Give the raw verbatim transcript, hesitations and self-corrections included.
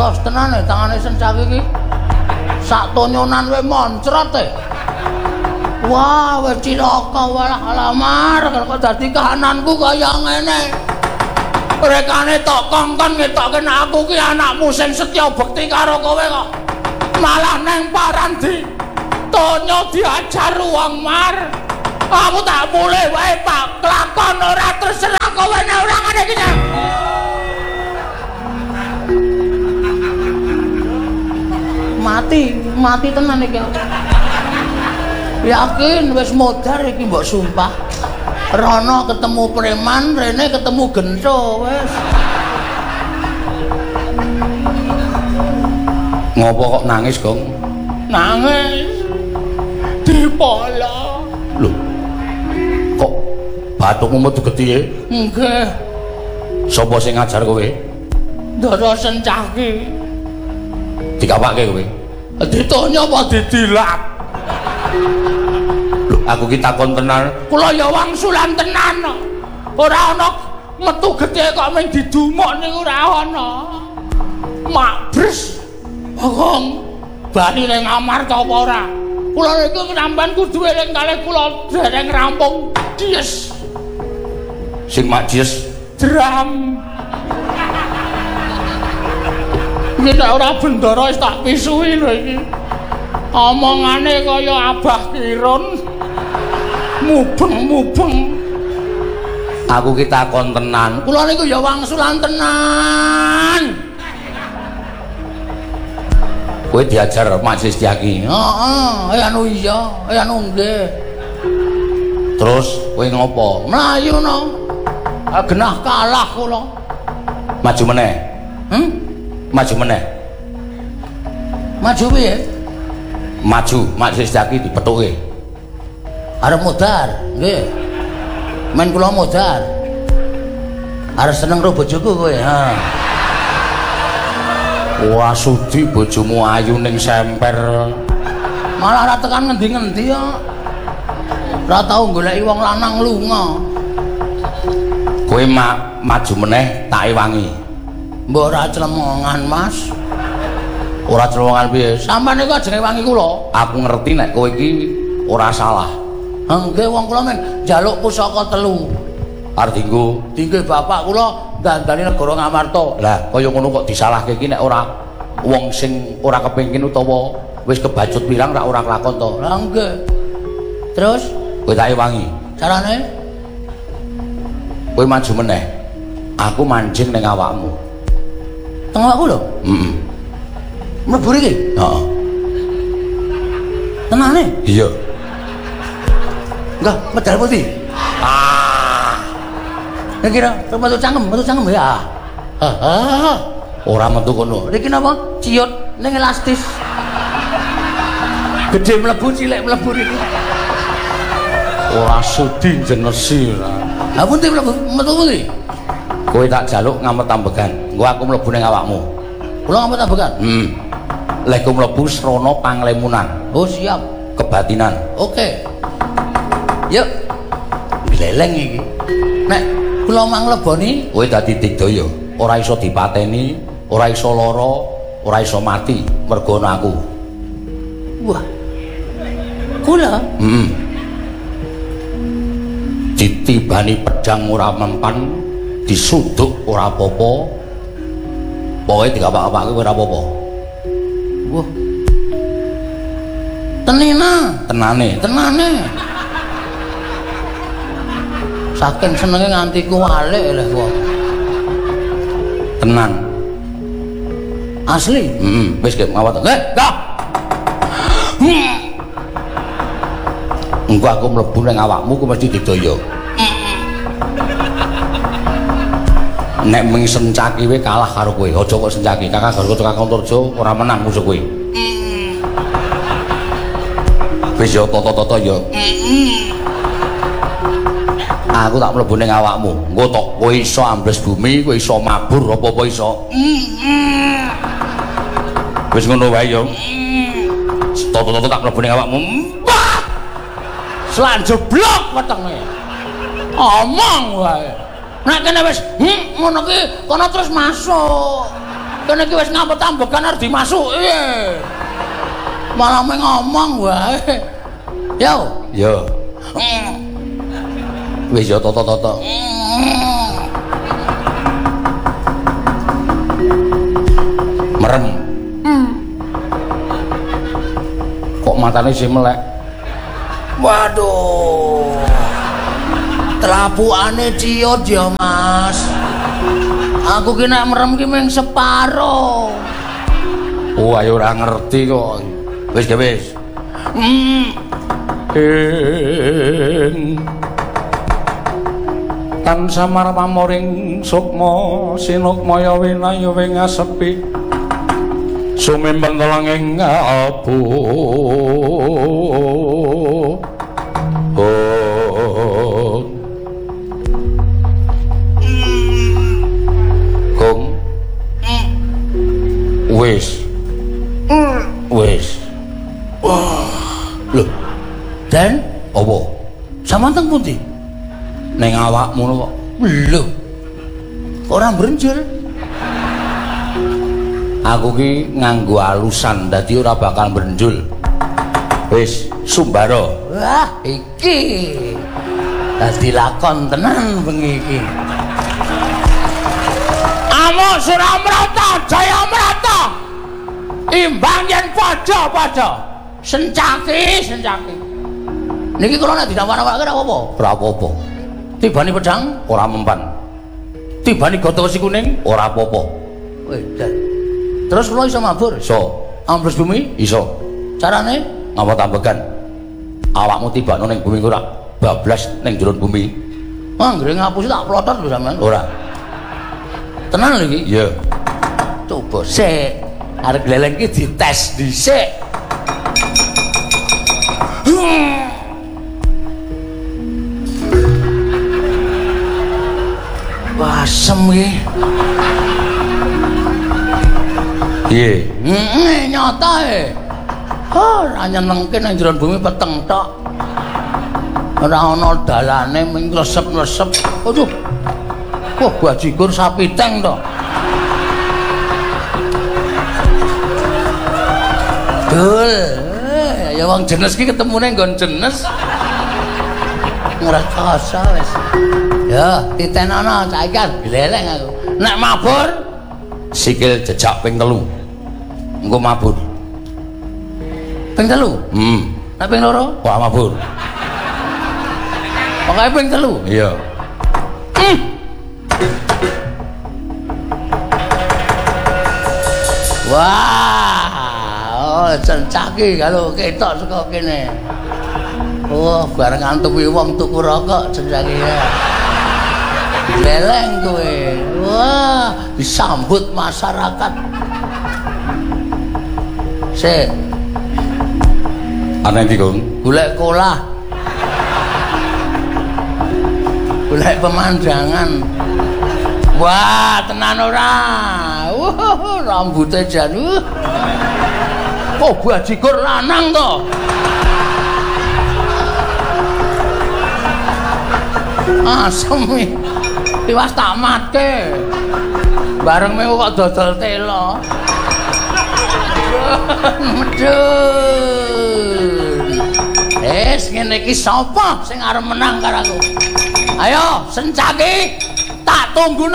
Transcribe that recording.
Atos tenan e tangane Sencaki iki. Sak tonyonan we moncrot e. Wah, wis cilaka walah alamar kok dadi kahananku kaya ngene. Rekane tok kongkon ngetokke nek aku ki anakmu sing setya bekti karo kowe kok. Malah neng Parandi Tonyo diajar wong mar. Aku tak mulih wae Pak, kelakon ora terserah kowe nek ora ngene iki. Mati, mati tenan iki. Yakin wis modar iki mbok sumpah. Rono ketemu preman, rene ketemu gento wis. Ngopo kok nangis, Gong? Nangis. Dipolo. Lho. Kok batukmu metu getihe? Nggih. Sapa sing ngajar kowe? Ndara Sencaki. Dikawake kowe. Ditanya apa didilak? Lho, aku ki takon tenan. Kula ya wangsulan tenan. Ora ana metu getihe kok mung didumuk niku ora ana. Mak bres. Bogong bali ning kamar ta apa ora? Kula niku sampean kudu eling kalih kula dereng rampung dies. Sing mak dies dram. Iki nek ora bendara wis tak pisui lho iki. Omongane kaya Abah Kirun. Mubeng-mubeng. Aku ki takon tenan. Kula niku ya wangsulan tenan. Kowe diajar Mak Sestyaki. Heeh, ya anu iya, ya anu nggih. Terus kowe ngopo? Mlayu no. Genah kalah kula. Maju meneh. Hmm? Maju meneh. Maju piye? Maju, Mak Sestyaki dipethuke. Arep modar, nggih. Men kula modar. Arep seneng karo bojoku kowe, ha. Wah, sudi bojomu ayu ning semper. Malah ora tekan ngendi-ngendi ya. Ora tau goleki wong lanang lunga. Kowe ma maju meneh tak ewangi. Mbok ora clemongan, Mas. Ora celongan piye? Sampeyan niku ajeng ewangi kula. Aku ngerti nek kowe iki ora salah. Nggih, wong kula men njaluk pusaka telu. Arep dienggo dinggo bapak kula dandani negara Ngamarta. Lah, kaya ngono kok disalahke iki nek ora wong sing ora kepengin utawa wis kebacut pirang rak ora kelakon to. Lah nggih. Terus kowe tak ewangi. Carane kowe maju meneh. Aku mancing ning awakmu. Teng awakku lho? Heeh. Mlebu iki? Heeh. Tenane? Iya. Enggak, medal putih. Ah. Nek kira metu cangkem, metu cangkem ya. Heeh. Ora metu kono. Iki napa? Ciut ning elastis. Gede mlebu, cilik mlebu iki. Ora sudi jenesi ora. Ha pundi mlebu metu pundi? Kowe tak jaluk ngamet ambegan. Engko aku mlebu ning awakmu. Kula ngamet ambegan? Hmm. Lek ku mlebu srana panglemunan. Oh, siap. Kebatinan. Oke. Yuk. Gleleng iki. Nek kula mangleboni, kowe dadi digdaya. Ora iso dipateni, ora iso lara, ora iso mati mergo ana aku. Wah. Kula? Heeh. Ditibani pedang ora mempan, disuduk ora apa-apa. Pokoke dikapak-kapake ora apa-apa. Wah. Tenena, tenane, tenane. Saking senenge nganti kuwalik lho kok. Tenan. Asli? Heeh, wis ge ngawat. Eh, dah. Engko aku mlebu ning awakmu ku mesti digdaya. Nek mung Sencaki we kalah karo kowe. Aja kok Sencaki, Kakang Garga Kakang Turjo ora menang musuh kowe. Wis yo toto-toto yo. Aku tak mlebu ning awakmu. Engko tok kowe iso ambles bumi, kowe iso mabur apa-apa iso. Wis ngono wae yo. Toto-toto tak mlebu ning awakmu. Slanjeblok wetenge. Omong wae. Nek kene wis ngono ki kono terus masuk. Kene iki wis ngapet ambekan arep dimasuki. Malah me ngomong wae. Yo. Yo. Wis yo toto-toto. Merem. Kok matane sih melek? Waduh. Telapukane ciut ya, Mas. Aku ki nek merem ki mung separo. Oh, ayo ora ngerti kok. Wis ge wis. Hmm. Ing tan samar pamoring sukma sinukmaya winayu wing asepi sumemben telanging abu oh Kong wis wis Wah, lho. Dan apa sampean teng pundi? ning awakmu kok Lho. Ora brenjol. aku ki nganggo alusan dadi ora bakal brenjul wis sumbara Wah, iki dadi lakon tenan bengi iki. Amo Suramrata, Jayamrata. Imbang yen padha-padha. Sencaki, sencaki. Niki kula nek didawar-dawarke ora apa-apa. ora apa-apa Tibani pedang, ora mempan tibani gotong wesi kuning. ora apa-apa Wedan. Terus kula iso mabur. iso Ambles bumi. iso Carane ngapa tambekan awakmu tibano ning bumi ora bablas ning jero bumi anggere ngapusi tak plotot lho sampean. ora Tenan lho iki. iya Coba sik. Arep gleleng iki dites dhisik. Wah, asem iki. piye Heeh, nyata e. Ora nyenengke nang jero bumi peteng tok. Ora ana dalane mung resep-resep. Aduh. Wah, bajigur sapi teng to. Dul. Ya wong jenes ki ketemune nggon jenes. Ngrasa wis. Ya, titenono saiki gleleng aku. Nek mabur sikil jejak ping telu engko mabur ping telu. hmm Nek ping loro wah mabur pokoke ping telu. iya Hmm. Wah, oh, cencaki kalau ketok saka kene. Oh, bareng antupi wong tuku rokok cencaki ya. Leleng kowe. Wah, disambut masyarakat. Sik, ana ndi Kong golek kolah. Golek pemandangan. Wah, tenan ora. Wah, rambutnya jan. Uh. Oh, bajigur lanang to. Asem iki. Tiwas tak matke. Bareng mewu kok dodol telo. Medun. Wis ngene iki sapa sing arep menang karo aku? Ayo, sencaki tak tunggu.